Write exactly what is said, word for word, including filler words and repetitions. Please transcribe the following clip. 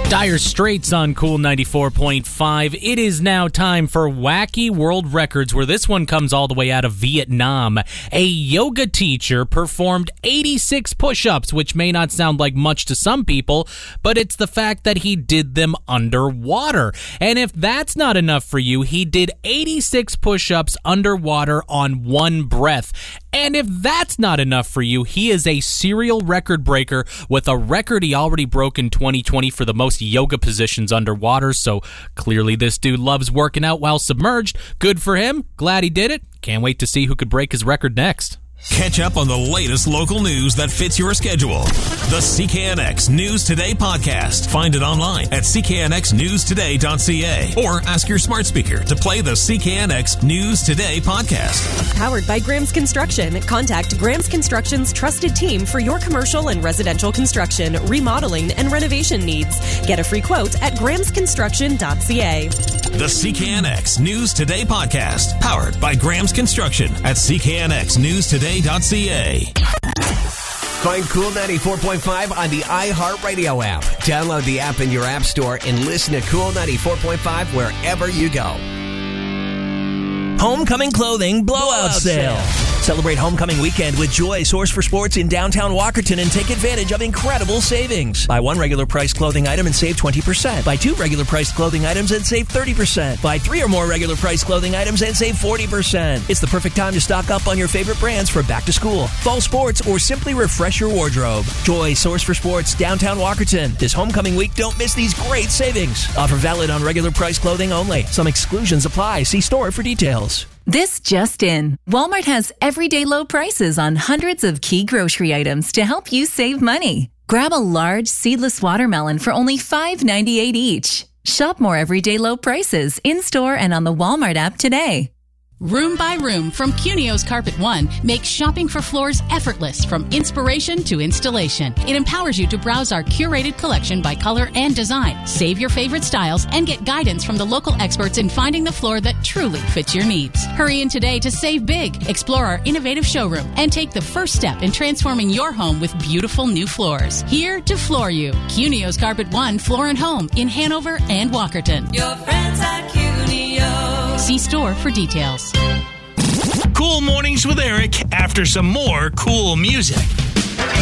Dire Straits on Cool ninety-four point five. It is now time for Wacky World Records, where this one comes all the way out of Vietnam. A yoga teacher performed eighty-six push-ups, which may not sound like much to some people, but it's the fact that he did them underwater. And if that's not enough for you, he did eighty-six push-ups underwater on one breath. And if that's not enough for you, he is a serial record breaker with a record he already broke in twenty twenty for the most yoga positions underwater. So clearly this dude loves working out while submerged. Good for him. Glad he did it. Can't wait to see who could break his record next. Catch up on the latest local news that fits your schedule. The C K N X News Today podcast. Find it online at c k n x news today dot c a or ask your smart speaker to play the C K N X News Today podcast. Powered by Graham's Construction. Contact Graham's Construction's trusted team for your commercial and residential construction, remodeling, and renovation needs. Get a free quote at grahams construction dot c a. The C K N X News Today podcast. Powered by Graham's Construction at c k n x news today dot c a. Find Cool ninety-four point five on the iHeartRadio app. Download the app in your app store and listen to Cool ninety-four point five wherever you go. Homecoming Clothing Blowout Sale. Celebrate Homecoming Weekend with Joy, source for sports in downtown Walkerton, and take advantage of incredible savings. Buy one regular price clothing item and save twenty percent. Buy two regular price clothing items and save thirty percent. Buy three or more regular price clothing items and save forty percent. It's the perfect time to stock up on your favorite brands for back to school, fall sports, or simply refresh your wardrobe. Joy, source for sports, downtown Walkerton. This Homecoming Week, don't miss these great savings. Offer valid on regular price clothing only. Some exclusions apply. See store for details. This just in. Walmart has everyday low prices on hundreds of key grocery items to help you save money. Grab a large seedless watermelon for only five ninety-eight each. Shop more everyday low prices in-store and on the Walmart app today. Room by Room from Cunio's Carpet One makes shopping for floors effortless from inspiration to installation. It empowers you to browse our curated collection by color and design, save your favorite styles, and get guidance from the local experts in finding the floor that truly fits your needs. Hurry in today to save big, explore our innovative showroom, and take the first step in transforming your home with beautiful new floors. Here to floor you. Cunio's Carpet One Floor and Home in Hanover and Walkerton. Your friends at Cunio. See store for details. Cool Mornings with Eric after some more cool music.